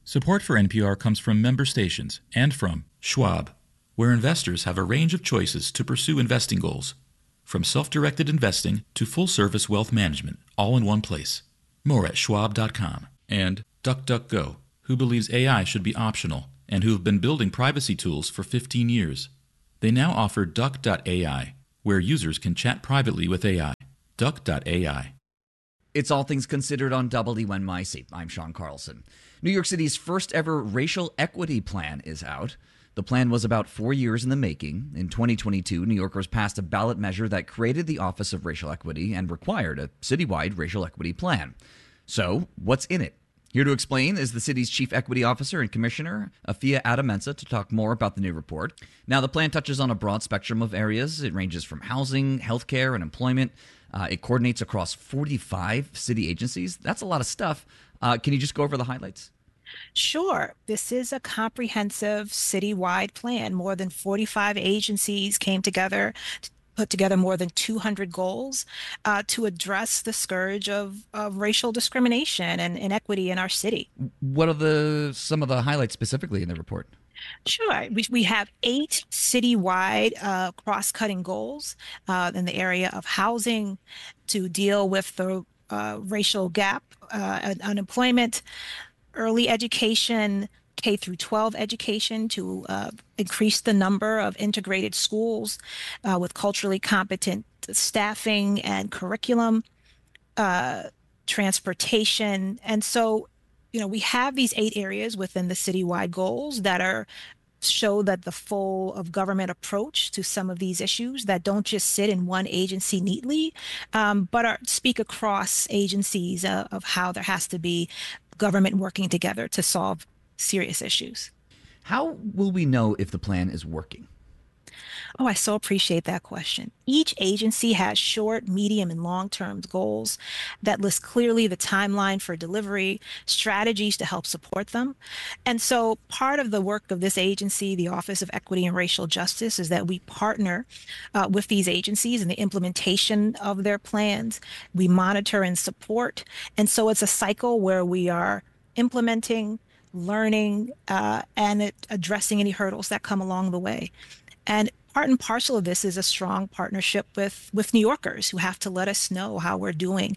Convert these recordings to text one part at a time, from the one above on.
Support for NPR comes from member stations and from Schwab, where investors have a range of choices to pursue investing goals, from self-directed investing to full-service wealth management, all in one place. More at schwab.com. And DuckDuckGo, who believes AI should be optional and who have been building privacy tools for 15 years. They now offer Duck.ai, where users can chat privately with AI. Duck.ai. It's All Things Considered on WNYC. I'm Sean Carlson. New York City's first ever racial equity plan is out. The plan was about 4 years in the making. In 2022, New Yorkers passed a ballot measure that created the Office of Racial Equity and required a citywide racial equity plan. So, what's in it? Here to explain is the city's Chief Equity Officer and Commissioner, Afia Adamensa, to talk more about the new report. Now, the plan touches on a broad spectrum of areas. It ranges from housing, healthcare, and employment. It coordinates across 45 city agencies. That's a lot of stuff. Can you just go over the highlights? Sure. This is a comprehensive citywide plan. More than 45 agencies came together to put together more than 200 goals to address the scourge of racial discrimination and inequity in our city. What are some of the highlights specifically in the report? Sure. We have 8 citywide cross-cutting goals in the area of housing to deal with the racial gap, unemployment, early education, K through 12 education to increase the number of integrated schools with culturally competent staffing and curriculum, transportation. And so, we have these 8 areas within the citywide goals that show that the full of government approach to some of these issues that don't just sit in one agency neatly, but speak across agencies of how there has to be government working together to solve serious issues. How will we know if the plan is working? Oh, I so appreciate that question. Each agency has short, medium, and long-term goals that list clearly the timeline for delivery, strategies to help support them. And so part of the work of this agency, the Office of Equity and Racial Justice, is that we partner with these agencies in the implementation of their plans. We monitor and support. And so it's a cycle where we are implementing, learning, and addressing any hurdles that come along the way. And part and parcel of this is a strong partnership with New Yorkers who have to let us know how we're doing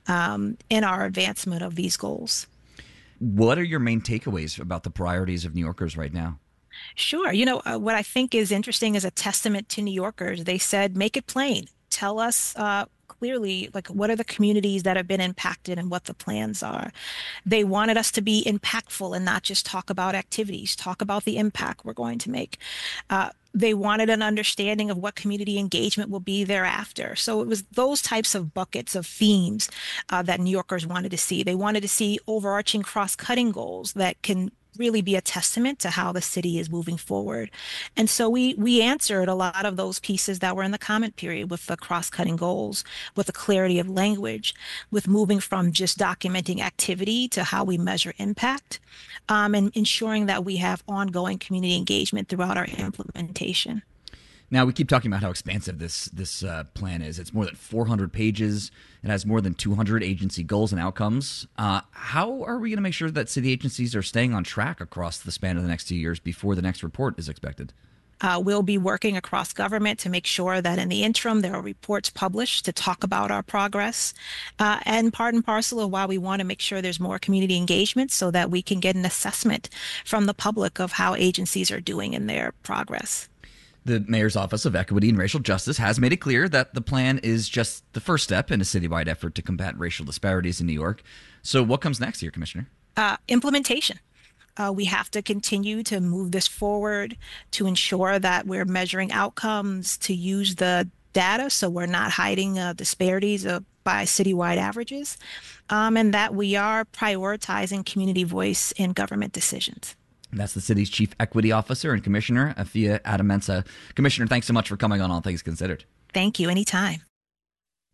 in our advancement of these goals. What are your main takeaways about the priorities of New Yorkers right now? Sure. What I think is interesting is a testament to New Yorkers. They said, make it plain. Tell us clearly, what are the communities that have been impacted and what the plans are. They wanted us to be impactful and not just talk about activities, talk about the impact we're going to make. They wanted an understanding of what community engagement will be thereafter. So it was those types of buckets of themes that New Yorkers wanted to see. They wanted to see overarching cross-cutting goals that can really be a testament to how the city is moving forward. And so we answered a lot of those pieces that were in the comment period with the cross-cutting goals, with the clarity of language, with moving from just documenting activity to how we measure impact, and ensuring that we have ongoing community engagement throughout our implementation. Now, we keep talking about how expansive this plan is. It's more than 400 pages. It has more than 200 agency goals and outcomes. How are we going to make sure that city agencies are staying on track across the span of the next 2 years before the next report is expected? We'll be working across government to make sure that in the interim there are reports published to talk about our progress. And part and parcel of why we want to make sure there's more community engagement so that we can get an assessment from the public of how agencies are doing in their progress. The Mayor's Office of Equity and Racial Justice has made it clear that the plan is just the first step in a citywide effort to combat racial disparities in New York. So what comes next here, Commissioner? Implementation. We have to continue to move this forward to ensure that we're measuring outcomes, to use the data so we're not hiding disparities by citywide averages, and that we are prioritizing community voice in government decisions. That's the city's Chief Equity Officer and Commissioner, Afia Adamensa. Commissioner, thanks so much for coming on All Things Considered. Thank you. Anytime.